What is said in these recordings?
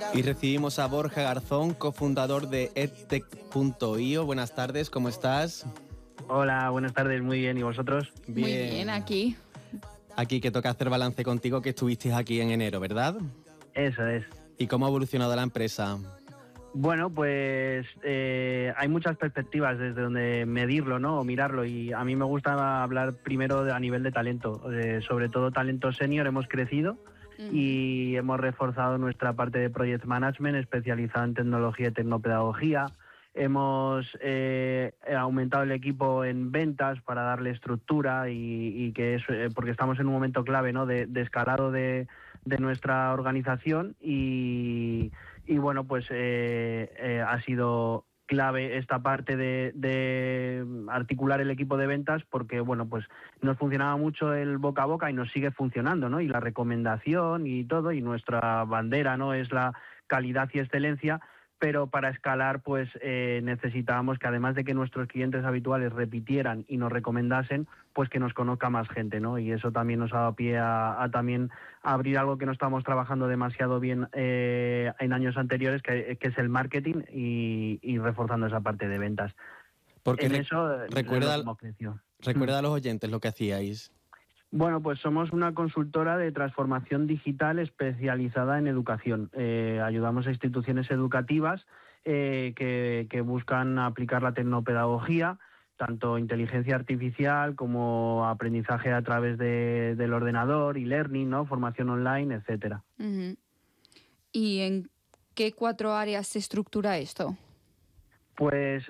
Y recibimos a Borja Garzón, cofundador de edtech.io. Buenas tardes, ¿cómo estás? Hola, buenas tardes, muy bien, ¿y vosotros? Muy bien, aquí. Aquí que toca hacer balance contigo, que estuvisteis aquí en enero, ¿verdad? Eso es. ¿Y cómo ha evolucionado la empresa? Bueno, pues hay muchas perspectivas desde donde medirlo, ¿no? O mirarlo, y a mí me gusta hablar primero a nivel de talento, sobre todo talento senior. Hemos crecido y hemos reforzado nuestra parte de Project Management especializada en tecnología y tecnopedagogía. Hemos aumentado el equipo en ventas para darle estructura y que es porque estamos en un momento clave, ¿no? de escalado de nuestra organización y bueno, pues ha sido clave esta parte de articular el equipo de ventas, porque bueno, pues nos funcionaba mucho el boca a boca y nos sigue funcionando, ¿no? Y la recomendación y todo, y nuestra bandera, ¿no?, es la calidad y excelencia. Pero para escalar, pues necesitábamos que, además de que nuestros clientes habituales repitieran y nos recomendasen, pues que nos conozca más gente, ¿no? Y eso también nos ha dado pie a también abrir algo que no estábamos trabajando demasiado bien en años anteriores, que es el marketing, y reforzando esa parte de ventas. Porque en eso recuerda a los oyentes lo que hacíais. Bueno, pues somos una consultora de transformación digital especializada en educación. Ayudamos a instituciones educativas que buscan aplicar la tecnopedagogía, tanto inteligencia artificial como aprendizaje a través del ordenador, y learning, ¿no?, formación online, etcétera. Uh-huh. ¿Y en qué 4 áreas se estructura esto? Pues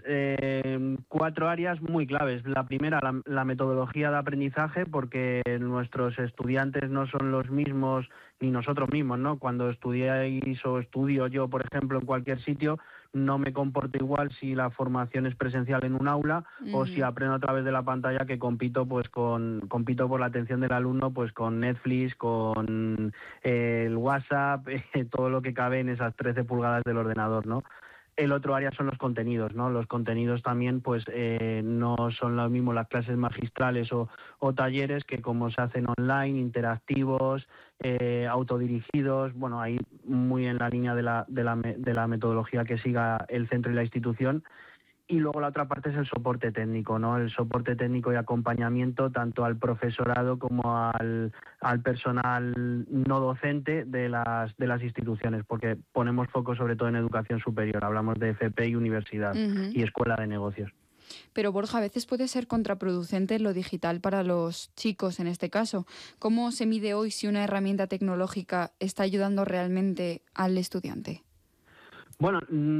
4 áreas muy claves. La primera, la metodología de aprendizaje, porque nuestros estudiantes no son los mismos, ni nosotros mismos, ¿no? Cuando estudiáis o estudio yo, por ejemplo, en cualquier sitio, no me comporto igual si la formación es presencial en un aula o si aprendo a través de la pantalla, que compito por la atención del alumno, pues con Netflix, con el WhatsApp, todo lo que cabe en esas 13 pulgadas del ordenador, ¿no? El otro área son los contenidos, ¿no? Los contenidos también, pues no son lo mismo las clases magistrales o talleres, que como se hacen online, interactivos, autodirigidos. Bueno, ahí muy en la línea de la metodología que siga el centro y la institución. Y luego la otra parte es el soporte técnico, ¿no? El soporte técnico y acompañamiento tanto al profesorado como al personal no docente de las instituciones, porque ponemos foco sobre todo en educación superior. Hablamos de FP y universidad y escuela de negocios. Pero Borja, a veces puede ser contraproducente lo digital para los chicos en este caso. ¿Cómo se mide hoy si una herramienta tecnológica está ayudando realmente al estudiante? Bueno,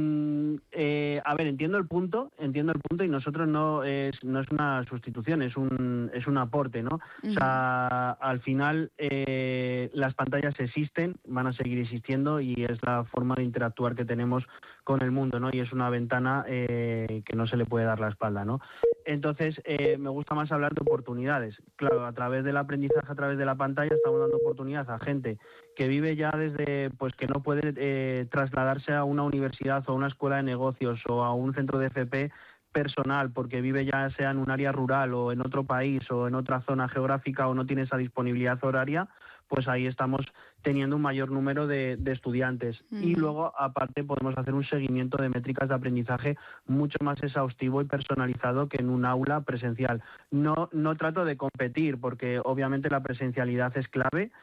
a ver, entiendo el punto, y nosotros no es una sustitución, es un aporte, ¿no? O sea, al final las pantallas existen, van a seguir existiendo, y es la forma de interactuar que tenemos con el mundo, ¿no? Y es una ventana que no se le puede dar la espalda, ¿no? Entonces, me gusta más hablar de oportunidades. Claro, a través del aprendizaje, a través de la pantalla, estamos dando oportunidad a gente que vive ya desde, pues que no puede trasladarse a una universidad o a una escuela de negocios o a un centro de FP personal, porque vive ya sea en un área rural o en otro país o en otra zona geográfica, o no tiene esa disponibilidad horaria. Pues ahí estamos teniendo un mayor número de estudiantes. Y luego, aparte, podemos hacer un seguimiento de métricas de aprendizaje mucho más exhaustivo y personalizado que en un aula presencial. No trato de competir, porque obviamente la presencialidad es clave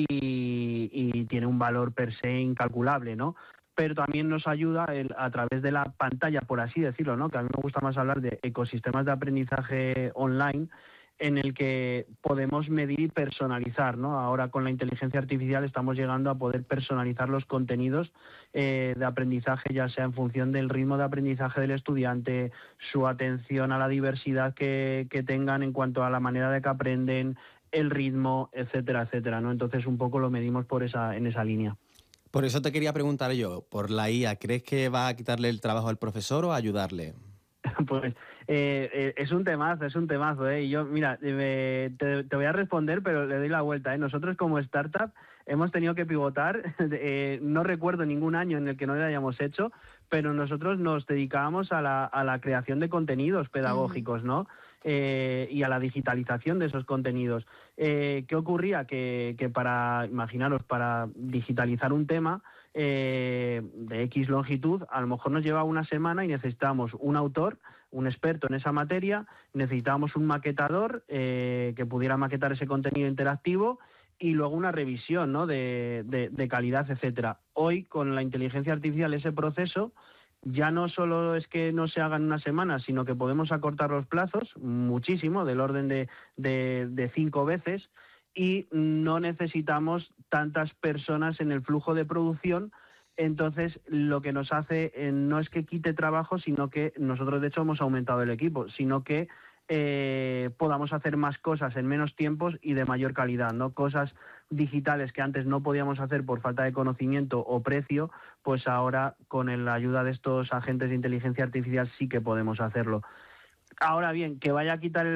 y tiene un valor per se incalculable, ¿no? Pero también nos ayuda a través de la pantalla, por así decirlo, ¿no? Que a mí me gusta más hablar de ecosistemas de aprendizaje online, en el que podemos medir y personalizar, ¿no? Ahora con la inteligencia artificial estamos llegando a poder personalizar los contenidos de aprendizaje, ya sea en función del ritmo de aprendizaje del estudiante, su atención a la diversidad que tengan en cuanto a la manera de que aprenden, el ritmo, etcétera, etcétera, ¿no? Entonces un poco lo medimos en esa línea. Por eso te quería preguntar yo, por la IA, ¿crees que va a quitarle el trabajo al profesor o a ayudarle? Pues es un temazo, ¿eh? Y yo, mira, te voy a responder, pero le doy la vuelta, ¿eh? Nosotros como startup hemos tenido que pivotar, no recuerdo ningún año en el que no lo hayamos hecho, pero nosotros nos dedicábamos a la creación de contenidos pedagógicos, ¿no? Y a la digitalización de esos contenidos. ¿Qué ocurría? Que imaginaros, para digitalizar un tema, de X longitud, a lo mejor nos lleva una semana y necesitamos un autor, un experto en esa materia, necesitamos un maquetador que pudiera maquetar ese contenido interactivo y luego una revisión, ¿no?, de calidad, etcétera. Hoy, con la inteligencia artificial, ese proceso ya no solo es que no se haga en una semana, sino que podemos acortar los plazos muchísimo, del orden de 5 veces, y no necesitamos tantas personas en el flujo de producción. Entonces, lo que nos hace no es que quite trabajo, sino que nosotros, de hecho, hemos aumentado el equipo, sino que podamos hacer más cosas en menos tiempos y de mayor calidad, ¿no? Cosas digitales que antes no podíamos hacer por falta de conocimiento o precio, pues ahora con la ayuda de estos agentes de inteligencia artificial sí que podemos hacerlo. Ahora bien, que vaya a quitar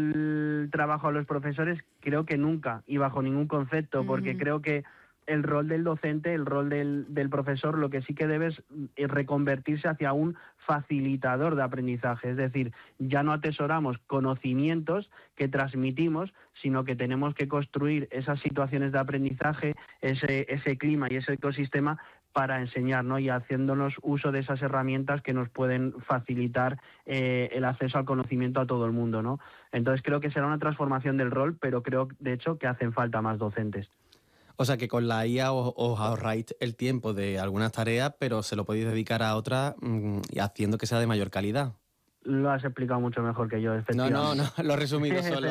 el trabajo a los profesores, creo que nunca y bajo ningún concepto, porque creo que el rol del docente, el rol del profesor, lo que sí que debe es reconvertirse hacia un facilitador de aprendizaje. Es decir, ya no atesoramos conocimientos que transmitimos, sino que tenemos que construir esas situaciones de aprendizaje, ese clima y ese ecosistema para enseñar, ¿no? Y haciéndonos uso de esas herramientas que nos pueden facilitar el acceso al conocimiento a todo el mundo, ¿no? Entonces creo que será una transformación del rol, pero creo, de hecho, que hacen falta más docentes. O sea que con la IA os ahorráis el tiempo de algunas tareas, pero se lo podéis dedicar a otras y haciendo que sea de mayor calidad. Lo has explicado mucho mejor que yo, efectivamente. No, lo he resumido solo.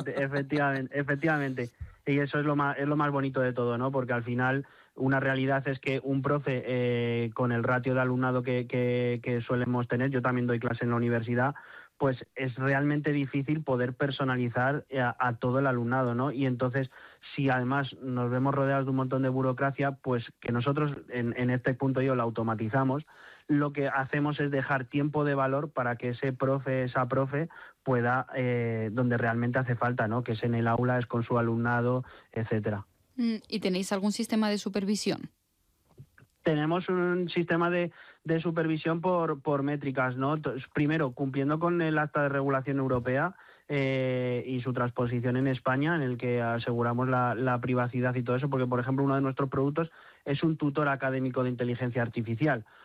efectivamente. Y eso es lo más bonito de todo, ¿no? Porque al final una realidad es que un profe, con el ratio de alumnado que solemos tener, yo también doy clase en la universidad, pues es realmente difícil poder personalizar a todo el alumnado, ¿no? Y entonces, si además nos vemos rodeados de un montón de burocracia, pues que nosotros en este punto yo lo automatizamos, lo que hacemos es dejar tiempo de valor para que ese profe, esa profe, pueda, donde realmente hace falta, ¿no? Que es en el aula, es con su alumnado, etcétera. ¿Y tenéis algún sistema de supervisión? Tenemos un sistema de supervisión por métricas, ¿no? Primero, cumpliendo con el Acta de Regulación Europea y su transposición en España, en el que aseguramos la privacidad y todo eso, porque, por ejemplo, uno de nuestros productos es un tutor académico de inteligencia artificial.